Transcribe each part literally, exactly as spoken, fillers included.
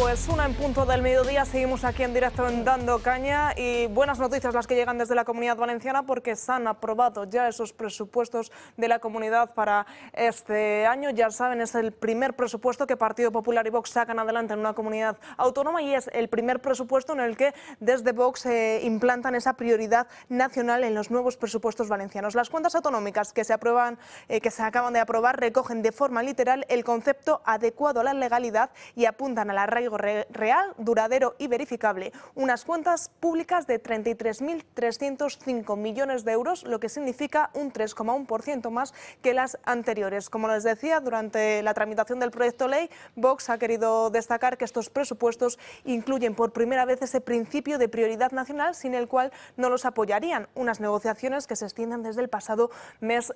Pues una en punto del mediodía, seguimos aquí en directo en Dando Caña y buenas noticias las que llegan desde la Comunidad Valenciana porque se han aprobado ya esos presupuestos de la comunidad para este año. Ya saben, es el primer presupuesto que Partido Popular y Vox sacan adelante en una comunidad autónoma y es el primer presupuesto en el que desde Vox eh, implantan esa prioridad nacional en los nuevos presupuestos valencianos. Las cuentas autonómicas que se aprueban, eh, que se acaban de aprobar recogen de forma literal el concepto adecuado a la legalidad y apuntan al arraigo real, duradero y verificable. Unas cuentas públicas de treinta y tres mil trescientos cinco millones de euros, lo que significa un tres coma uno por ciento más que las anteriores. Como les decía, durante la tramitación del proyecto ley, Vox ha querido destacar que estos presupuestos incluyen por primera vez ese principio de prioridad nacional sin el cual no los apoyarían. Unas negociaciones que se extienden desde el pasado mes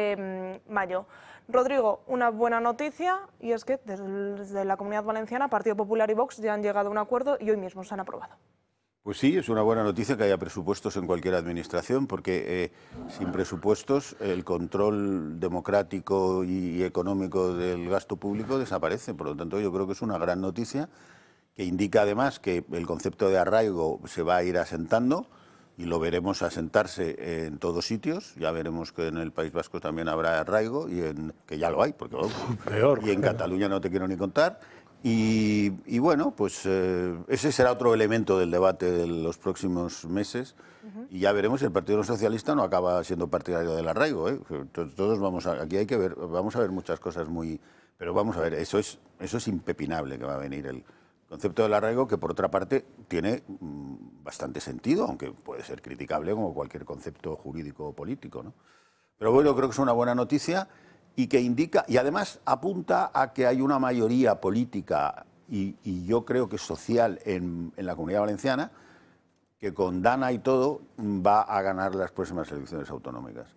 de mmm, mayo. Rodrigo, una buena noticia y es que desde la Comunidad Valenciana, Partido Popular y Vox ya han llegado a un acuerdo y hoy mismo se han aprobado. Pues sí, es una buena noticia que haya presupuestos en cualquier administración, porque eh, sin presupuestos el control democrático y económico del gasto público desaparece. Por lo tanto, yo creo que es una gran noticia que indica además que el concepto de arraigo se va a ir asentando y lo veremos asentarse en todos sitios. Ya veremos que en el País Vasco también habrá arraigo, y en, que ya lo hay, porque oh, peor. Y en Cataluña no te quiero ni contar. Y, y bueno, pues eh, ese será otro elemento del debate de los próximos meses. Uh-huh. Y ya veremos si el Partido Socialista no acaba siendo partidario del arraigo, ¿eh? Todos vamos a, aquí hay que ver, vamos a ver muchas cosas muy... Pero vamos a ver, eso es, eso es impepinable que va a venir el concepto del arraigo, que por otra parte tiene mmm, bastante sentido, aunque puede ser criticable como cualquier concepto jurídico o político, ¿no? Pero bueno, creo que es una buena noticia y que indica, y además apunta a que hay una mayoría política y, y yo creo que social en, en la Comunidad Valenciana que con Dana y todo va a ganar las próximas elecciones autonómicas.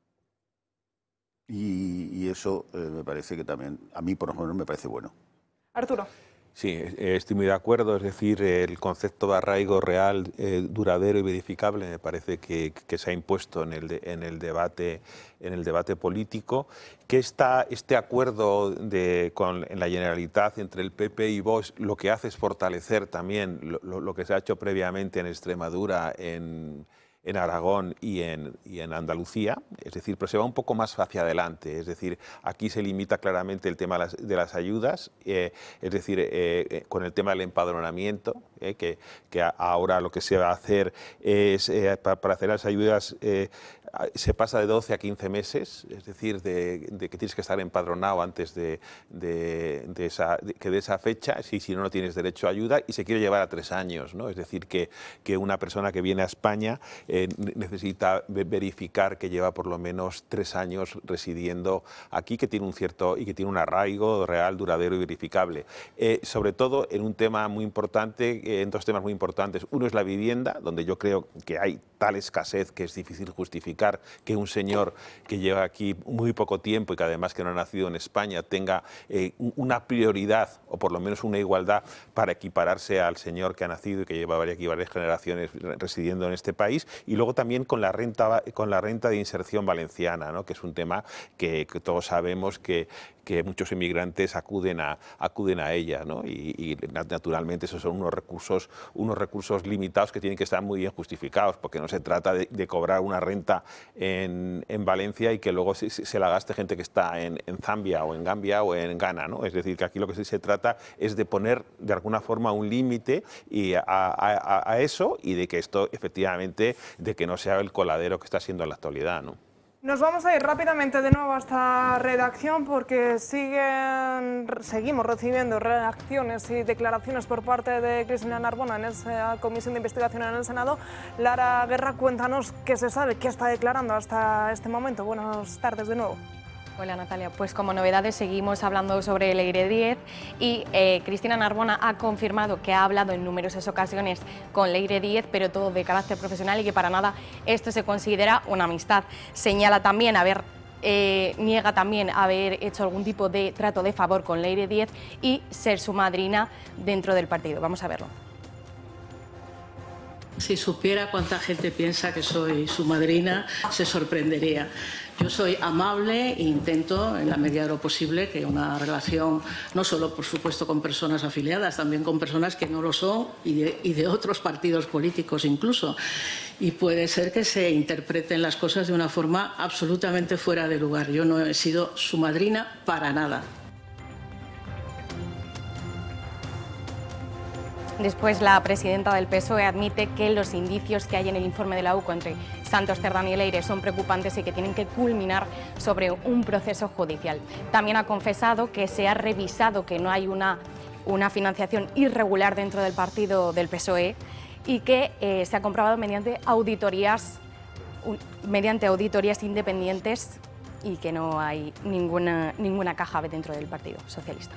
Y, y eso eh, me parece que también, a mí por ejemplo, me parece bueno. Arturo. Sí, estoy muy de acuerdo, es decir, el concepto de arraigo real, eh, duradero y verificable me parece que, que se ha impuesto en el, de, en el, debate, en el debate político, que está, este acuerdo de, con, en la Generalitat entre el P P y Vox lo que hace es fortalecer también lo, lo, lo que se ha hecho previamente en Extremadura, en... en Aragón y en, y en Andalucía, es decir, pero se va un poco más hacia adelante, es decir, aquí se limita claramente el tema de las, de las ayudas, eh, es decir, eh, eh, con el tema del empadronamiento, eh, que, que ahora lo que se va a hacer es, eh, para, para hacer las ayudas, eh, se pasa de doce a quince meses, es decir, de, de que tienes que estar empadronado antes de, de, de, esa, de, que de esa fecha, si, si no, no tienes derecho a ayuda, y se quiere llevar a tres años, ¿no? Es decir, que, que una persona que viene a España eh, necesita verificar que lleva por lo menos tres años residiendo aquí, que tiene un cierto y que tiene un arraigo real, duradero y verificable. Eh, sobre todo en un tema muy importante, eh, en dos temas muy importantes. Uno es la vivienda, donde yo creo que hay tal escasez que es difícil justificar que un señor que lleva aquí muy poco tiempo y que además que no ha nacido en España tenga eh, una prioridad o por lo menos una igualdad para equipararse al señor que ha nacido y que lleva varias, varias generaciones residiendo en este país. Y luego también con la renta, con la renta de inserción valenciana, ¿no? Que es un tema que, que todos sabemos que, que muchos inmigrantes acuden a, acuden a ella, ¿no? Y, y naturalmente esos son unos recursos, unos recursos limitados que tienen que estar muy bien justificados, porque no se trata de, de cobrar una renta en, en Valencia y que luego se, se la gaste gente que está en, en Zambia o en Gambia o en Ghana, ¿no? Es decir, que aquí lo que sí se trata es de poner de alguna forma un límite a, a, a eso y de que esto efectivamente, de que no sea el coladero que está siendo en la actualidad, ¿no? Nos vamos a ir rápidamente de nuevo a esta redacción porque siguen, seguimos recibiendo reacciones y declaraciones por parte de Cristina Narbona en esa comisión de investigación en el Senado. Lara Guerra, cuéntanos qué se sabe, qué está declarando hasta este momento. Buenas tardes de nuevo. Hola Natalia, pues como novedades seguimos hablando sobre el Leire diez y eh, Cristina Narbona ha confirmado que ha hablado en numerosas ocasiones con Leire diez, pero todo de carácter profesional y que para nada esto se considera una amistad. Señala también haber, eh, niega también haber hecho algún tipo de trato de favor con Leire diez y ser su madrina dentro del partido. Vamos a verlo. Si supiera cuánta gente piensa que soy su madrina, se sorprendería. Yo soy amable e intento, en la medida de lo posible, que una relación, no solo, por supuesto, con personas afiliadas, también con personas que no lo son y de, y de otros partidos políticos incluso. Y puede ser que se interpreten las cosas de una forma absolutamente fuera de lugar. Yo no he sido su madrina para nada. Después, la presidenta del P S O E admite que los indicios que hay en el informe de la U C O entre Santos Cerdán y Leire son preocupantes y que tienen que culminar sobre un proceso judicial. También ha confesado que se ha revisado que no hay una, una financiación irregular dentro del partido del P S O E y que eh, se ha comprobado mediante auditorías, un, mediante auditorías independientes y que no hay ninguna, ninguna caja dentro del Partido Socialista.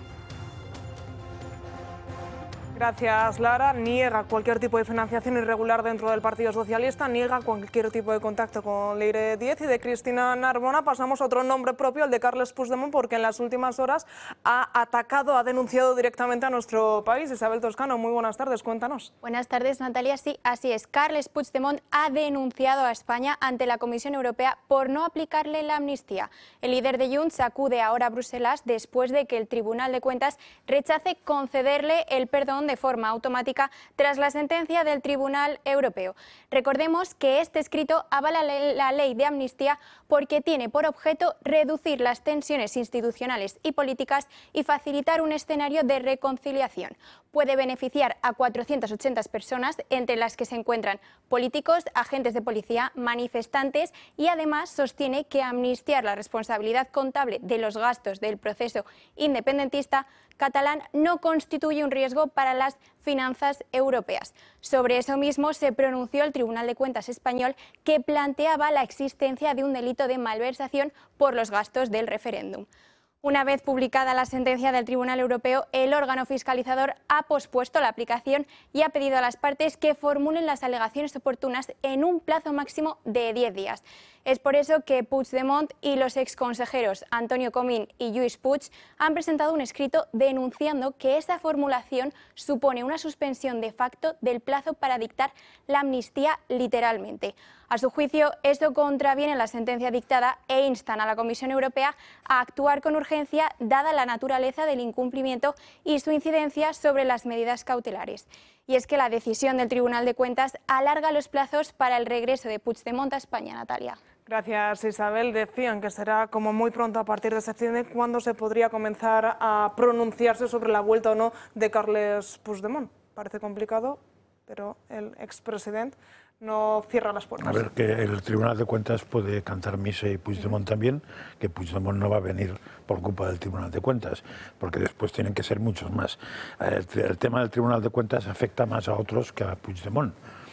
Gracias, Lara. Niega cualquier tipo de financiación irregular dentro del Partido Socialista, niega cualquier tipo de contacto con Leire Díez. Y de Cristina Narbona pasamos a otro nombre propio, el de Carles Puigdemont, porque en las últimas horas ha atacado, ha denunciado directamente a nuestro país. Isabel Toscano, muy buenas tardes, cuéntanos. Buenas tardes, Natalia. Sí, así es. Carles Puigdemont ha denunciado a España ante la Comisión Europea por no aplicarle la amnistía. El líder de Junts acude ahora a Bruselas después de que el Tribunal de Cuentas rechace concederle el perdón de forma automática tras la sentencia del Tribunal Europeo. Recordemos que este escrito avala la ley de amnistía porque tiene por objeto reducir las tensiones institucionales y políticas y facilitar un escenario de reconciliación. Puede beneficiar a cuatrocientas ochenta personas, entre las que se encuentran políticos, agentes de policía, manifestantes, y además sostiene que amnistiar la responsabilidad contable de los gastos del proceso independentista catalán no constituye un riesgo para las finanzas europeas. Sobre eso mismo se pronunció el Tribunal de Cuentas español, que planteaba la existencia de un delito de malversación por los gastos del referéndum. Una vez publicada la sentencia del Tribunal Europeo, el órgano fiscalizador ha pospuesto la aplicación y ha pedido a las partes que formulen las alegaciones oportunas en un plazo máximo de diez días. Es por eso que Puigdemont y los exconsejeros Antonio Comín y Lluís Puig han presentado un escrito denunciando que esa formulación supone una suspensión de facto del plazo para dictar la amnistía literalmente. A su juicio, esto contraviene la sentencia dictada e instan a la Comisión Europea a actuar con urgencia, dada la naturaleza del incumplimiento y su incidencia sobre las medidas cautelares. Y es que la decisión del Tribunal de Cuentas alarga los plazos para el regreso de Puigdemont a España, Natalia. Gracias, Isabel. Decían que será como muy pronto, a partir de septiembre, cuando se podría comenzar a pronunciarse sobre la vuelta o no de Carles Puigdemont. Parece complicado, pero el expresidente no cierra las puertas. A ver, que el Tribunal de Cuentas puede cantar misa y Puigdemont también, que Puigdemont no va a venir por culpa del Tribunal de Cuentas, porque después tienen que ser muchos más. El, el tema del Tribunal de Cuentas afecta más a otros que a Puigdemont,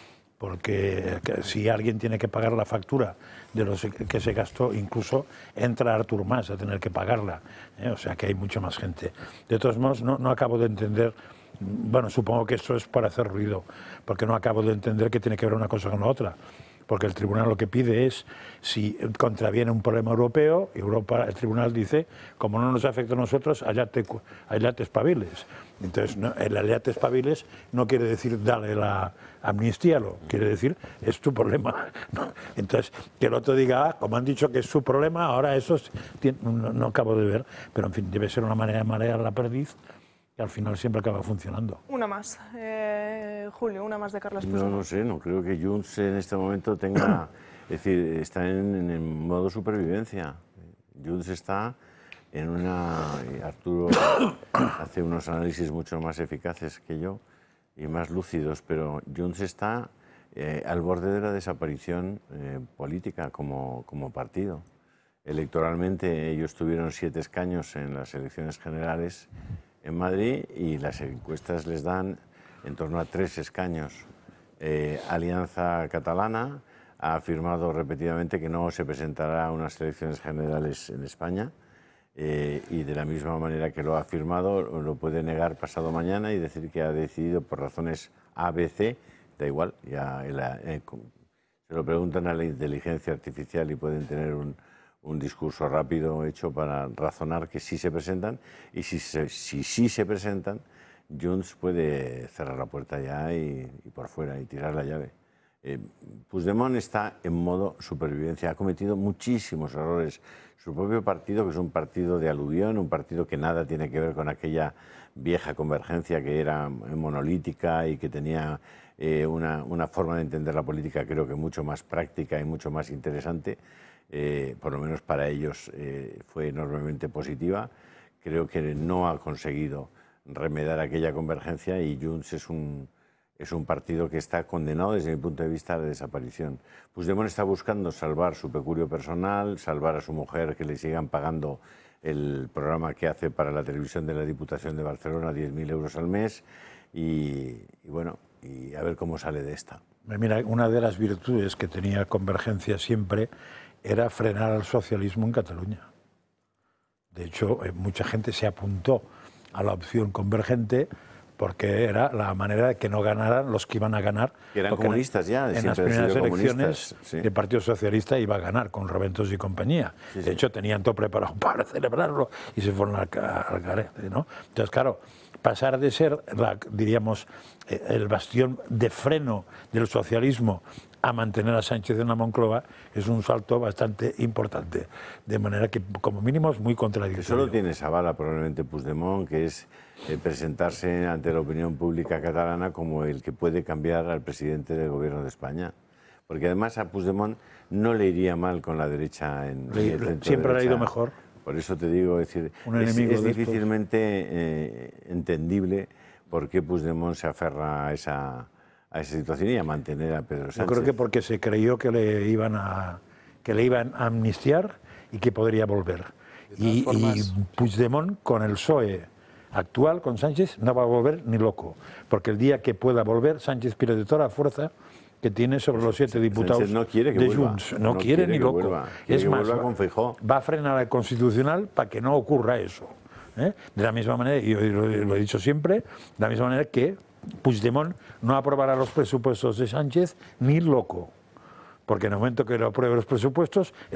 porque si alguien tiene que pagar la factura de los que se gastó, incluso entra Artur Mas a tener que pagarla, ¿eh? O sea que hay mucha más gente. De todos modos, no, no acabo de entender. Bueno, supongo que esto es para hacer ruido, porque no acabo de entender que tiene que ver una cosa con la otra. Porque el tribunal lo que pide es, si contraviene un problema europeo, Europa, el tribunal dice, como no nos afecta a nosotros, allá te, allá te espabiles. Entonces, no, el allá te espabiles no quiere decir dale la amnistía, lo quiere decir es tu problema. ¿No? Entonces, que el otro diga, ah, como han dicho que es su problema, ahora eso es, no, no acabo de ver, pero en fin, debe ser una manera de marear la perdiz, y al final siempre acaba funcionando. Una más, eh, Julio, una más de Carles Puigdemont. No, no sé, no creo que Junts en este momento tenga, es decir, está en, en el modo supervivencia. Junts está en una, Arturo hace unos análisis mucho más eficaces que yo y más lúcidos, pero Junts está eh, al borde de la desaparición eh, política como, como partido. Electoralmente ellos tuvieron siete escaños en las elecciones generales en Madrid y las encuestas les dan en torno a tres escaños. Eh, Alianza Catalana ha afirmado repetidamente que no se presentará a unas elecciones generales en España eh, y de la misma manera que lo ha afirmado lo puede negar pasado mañana y decir que ha decidido por razones A B C, da igual, ya la, eh, se lo preguntan a la inteligencia artificial y pueden tener un un discurso rápido hecho para razonar que sí se presentan y si sí si, si se presentan, Junts puede cerrar la puerta ya y, y por fuera y tirar la llave. Eh, Puigdemont está en modo supervivencia, ha cometido muchísimos errores. Su propio partido, que es un partido de aluvión, un partido que nada tiene que ver con aquella vieja convergencia que era monolítica y que tenía eh, una, una forma de entender la política creo que mucho más práctica y mucho más interesante, eh, por lo menos para ellos eh, fue enormemente positiva. Creo que no ha conseguido remediar aquella convergencia y Junts es un, es un partido que está condenado desde mi punto de vista a la desaparición. Puigdemont está buscando salvar su peculio personal, salvar a su mujer, que le sigan pagando el programa que hace para la televisión de la Diputación de Barcelona, diez mil euros al mes, y, y bueno, y a ver cómo sale de esta. Mira, una de las virtudes que tenía Convergencia siempre era frenar al socialismo en Cataluña. De hecho, mucha gente se apuntó a la opción convergente porque era la manera de que no ganaran los que iban a ganar. Que eran comunistas ya, en las primeras elecciones sí. El Partido Socialista iba a ganar con Raventós y compañía. Sí, sí. De hecho, tenían todo preparado para celebrarlo y se fueron al, al garete, ¿no? Entonces, claro, pasar de ser, la, diríamos, el bastión de freno del socialismo a mantener a Sánchez en la Moncloa es un salto bastante importante. De manera que, como mínimo, es muy contradictorio. Solo tiene esa bala, probablemente, Puigdemont, que es eh, presentarse ante la opinión pública catalana como el que puede cambiar al presidente del Gobierno de España. Porque además a Puigdemont no le iría mal con la derecha en le, el centro Siempre derecha. le ha ido mejor. Por eso te digo, es, decir, Un es, enemigo es de difícilmente eh, entendible por qué Puigdemont se aferra a esa, a esa situación y a mantener a Pedro Sánchez. Yo creo que porque se creyó que le iban a, que le iban a amnistiar y que podría volver. Y, formas... y Puigdemont, con el P S O E actual, con Sánchez, no va a volver ni loco. Porque el día que pueda volver, Sánchez pierde toda la fuerza que tiene sobre los siete diputados Sánchez no quiere que de vuelva. Junts. No, no quiere, quiere ni que loco. Vuelva. Quiere Es que más, vuelva con Feijóo. Va a frenar al Constitucional para que no ocurra eso. ¿eh? De la misma manera, y yo lo, lo he dicho siempre, de la misma manera que Puigdemont no aprobará los presupuestos de Sánchez ni loco. Porque en el momento que lo apruebe los presupuestos,